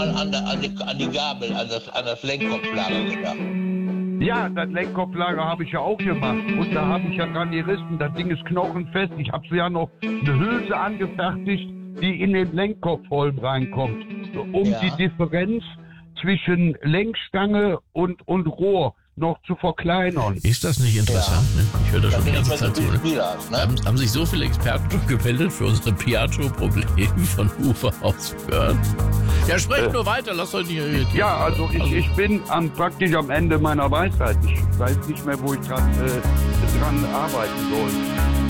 an die Gabel, an das Lenkkopflager gedacht. Ja, das Lenkkopflager habe ich ja auch gemacht. Und da habe ich ja dran gerissen. Das Ding ist knochenfest. Ich habe ja noch eine Hülse angefertigt, die in den Lenkkopfholm reinkommt. Um die Differenz zwischen Lenkstange und Rohr noch zu verkleinern. Ist das nicht interessant? Ja. Ne? Ich höre das schon die ganze Zeit zu. Haben sich so viele Experten gemeldet für unsere Piaggio-Probleme von Ufer aus hören. Ja, sprecht nur weiter, lasst euch nicht irritieren. Ja, also ich bin praktisch am Ende meiner Weisheit. Ich weiß nicht mehr, wo ich dran arbeiten soll.